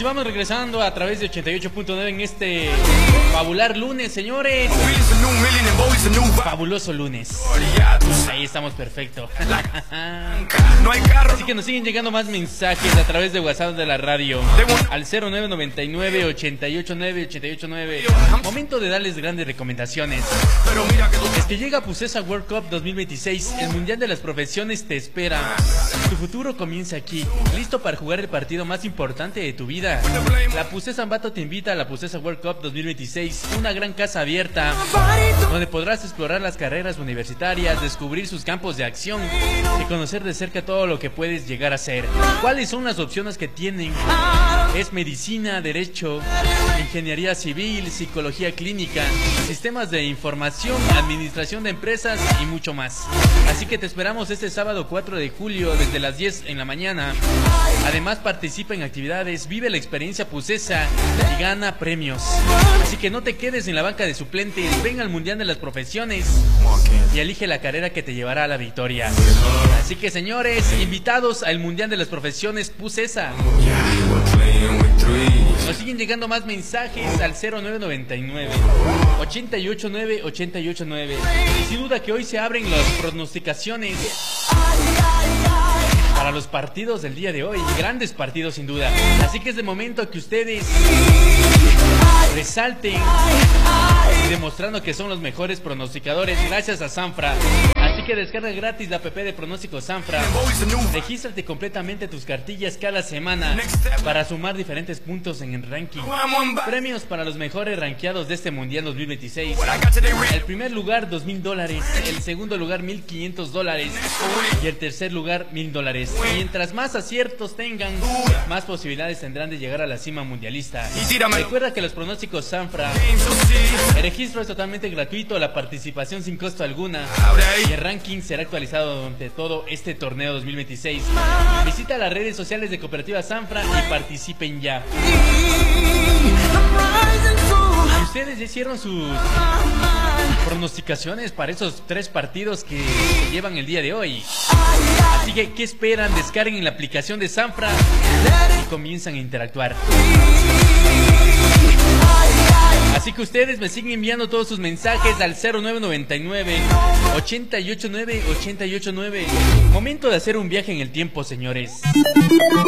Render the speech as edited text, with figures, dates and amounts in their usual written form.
vamos regresando a través de 88.9 en este fabular lunes, señores. Fabuloso lunes. Ahí estamos, perfecto. Así que nos siguen llegando más mensajes a través de WhatsApp de la radio al 0999-889-889. Momento de darles grandes recomendaciones. Es que llega Pusesa World Cup 2026. El Mundial de las Profesiones te espera. Tu futuro comienza aquí. Listo para jugar el partido más importante de tu vida. La Pusesa Ambato te invita a la Pusesa World Cup 2026, una gran casa abierta donde podrás explorar las carreras universitarias, descubrir sus campos de acción y conocer de cerca todo lo que puedes llegar a ser. ¿Cuáles son las opciones que tienen? Es medicina, derecho, ingeniería civil, psicología clínica, sistemas de información, administración de empresas y mucho más. Así que te esperamos este sábado 4 de julio desde las 10 en la mañana. Además, participa en actividades, vive la experiencia Pusesa y gana premios. Así que no te quedes en la banca de suplentes, ven al Mundial de las Profesiones y elige la carrera que te llevará a la victoria. Así que, señores, invitados al Mundial de las Profesiones Pusesa. Nos siguen llegando más mensajes al 0999-889-889. Y sin duda que hoy se abren las pronosticaciones para los partidos del día de hoy. Grandes partidos sin duda. Así que es de momento que ustedes resalten y demostrando que son los mejores pronosticadores gracias a Sanfra. Así que descarga gratis la app de pronóstico Sanfra. Regístrate completamente tus cartillas cada semana para sumar diferentes puntos en el ranking. Premios para los mejores rankeados de este Mundial 2026. El primer lugar $2,000, el segundo lugar $1,500 y el tercer lugar $1,000. Mientras más aciertos tengan, más posibilidades tendrán de llegar a la cima mundialista. Recuerda que los pronósticos Sanfra, el registro es totalmente gratuito, la participación sin costo alguna y el ranking será actualizado durante todo este torneo 2026. Visita las redes sociales de Cooperativa Sanfra y participen ya. Ustedes ya hicieron sus pronosticaciones para esos 3 partidos que se llevan el día de hoy. Así que, ¿qué esperan? Descarguen la aplicación de Sanfra y comienzan a interactuar. Así que ustedes me siguen enviando todos sus mensajes al 0999-889-889. Momento de hacer un viaje en el tiempo, señores.